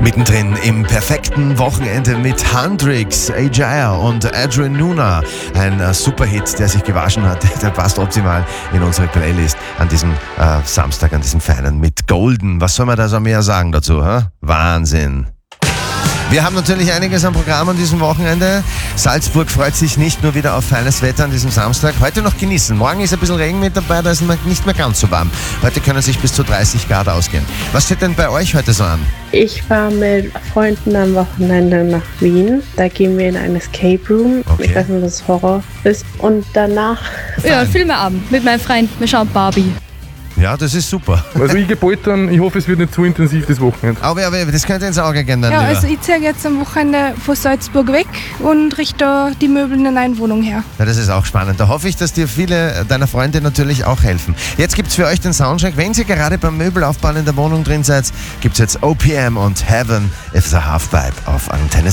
Mittendrin im perfekten Wochenende mit Handrix, Ajaya und Adrian Nuna. Ein Superhit, der sich gewaschen hat. Der passt optimal in unsere Playlist an diesem Samstag, an diesem feinen mit Golden. Was soll man da so mehr sagen dazu? Hä? Wahnsinn. Wir haben natürlich einiges am Programm an diesem Wochenende. Salzburg freut sich nicht nur wieder auf feines Wetter an diesem Samstag. Heute noch genießen. Morgen ist ein bisschen Regen mit dabei, da ist es nicht mehr ganz so warm. Heute können sich bis zu 30 Grad ausgehen. Was steht denn bei euch heute so an? Ich war mit Freunden am Wochenende nach Wien. Da gehen wir in ein Escape Room. Okay. Ich weiß nicht, was Horror ist. Und danach... Ja, Filmeabend mit meinem Freund. Wir schauen Barbie. Ja, das ist super. Also ich gebe bald dann, ich hoffe, es wird nicht zu intensiv das Wochenende. Aber das könnte ins Auge gehen dann Ja, lieber. also ich ziehe jetzt am Wochenende von Salzburg weg und richte die Möbel in eine Wohnung her. Ja, das ist auch spannend. Da hoffe ich, dass dir viele deiner Freunde natürlich auch helfen. Jetzt gibt es für euch den Soundtrack. Wenn ihr gerade beim Möbelaufbauen in der Wohnung drin seid, gibt es jetzt OPM und Heaven is a Halfpipe auf Antenne